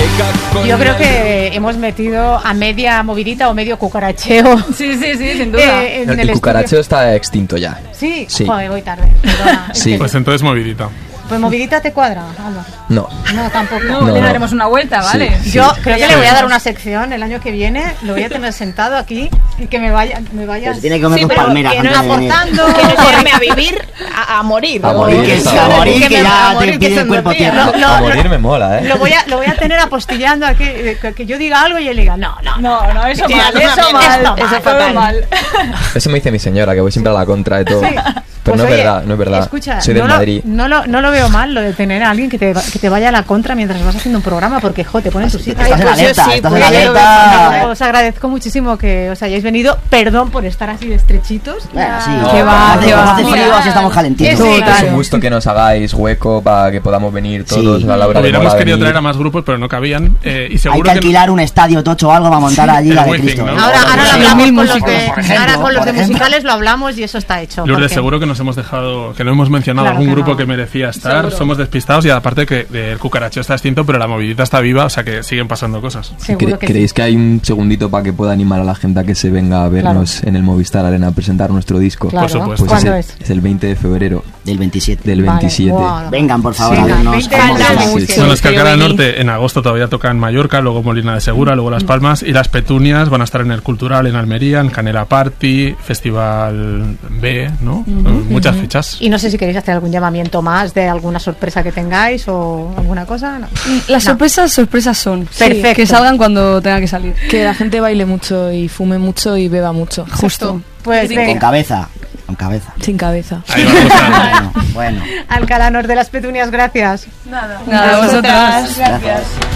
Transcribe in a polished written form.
Yo creo que hemos metido a media movidita o medio cucaracheo. Sí, sin duda. El cucaracheo está extinto ya. Sí. Sí. Joder, voy tarde. Perdona. Sí. Pues entonces movidita. Pues movidita te cuadra, Alba. No. No, tampoco. Le daremos una vuelta, ¿vale? Sí. Yo creo que le voy a dar una sección el año que viene. Lo voy a tener sentado aquí y que me vaya. Pues tiene que comer con palmeras. Que no aportando. Que no llevarme a vivir a morir. A morir, Que está morir, que ya a morir, te pide que el cuerpo se tierra. A morir me mola, Lo voy a tener apostillando aquí, que yo diga algo y él diga no, eso Sí, mal, eso eso mal, mal, eso eso fue fatal. mal. Eso me dice mi señora, que voy siempre a la contra de todo. Sí. Pero Pues no, oye, es verdad, no es verdad. Escucha, soy de Madrid. No lo veo mal lo de tener a alguien que te vaya a la contra mientras vas haciendo un programa, porque te ponen tus hijos. Estás en alerta, sí, estás pues en yo lo veo alerta. Os agradezco muchísimo que os hayáis venido. Perdón por estar así de estrechitos. Bueno, sí. Que va, Hace- que va. hace frío, así estamos calentitos. Sí, Es claro. un gusto que nos hagáis hueco para que podamos venir todos. Sí. A la hora de Hubiéramos mola querido venir. traer a más grupos, pero no cabían. Y Hay seguro que alquilar un estadio tocho o algo para montar allí el la de Wizzing, Cristo. ¿no? ¿eh? Ahora lo Sí, hablamos mil con los músicos, de, por ejemplo, ahora con los de por ejemplo. musicales lo hablamos y eso está hecho. Lourdes, porque- seguro que nos hemos dejado, que no hemos mencionado Claro algún que grupo no. que merecía estar. Seguro. Somos despistados y aparte que el cucaracheo está extinto, pero la movidita está viva, o sea que siguen pasando cosas. Seguro que ¿Creéis sí. que hay un segundito para que pueda animar a la gente a que se venga a vernos en el Movistar Arena a presentar nuestro disco? Claro. Por supuesto. Pues ¿Cuándo es el 20 de febrero Del 27. del Vale, 27. wow. Vengan, por favor, Sí, a vernos. 20 cómo años. suena. Sí, sí. Bueno, es que Alcalá del venir. Norte en agosto todavía toca en Mallorca, luego Molina de Segura, luego Las Palmas, y las Petunias van a estar en el Cultural en Almería, en Canela Party, Festival B, ¿no? Muchas fechas. Y no sé si queréis hacer algún llamamiento más de alguna sorpresa que tengáis o alguna cosa. No. Las sorpresas son. Perfecto. Que salgan cuando tenga que salir. Que la gente baile mucho y fume mucho y beba mucho. Justo. Pues Con venga, cabeza. Con cabeza. Sin cabeza. Ahí vamos a... Bueno. Alcalá Norte de las Petunias, gracias. Nada, vosotras. Gracias.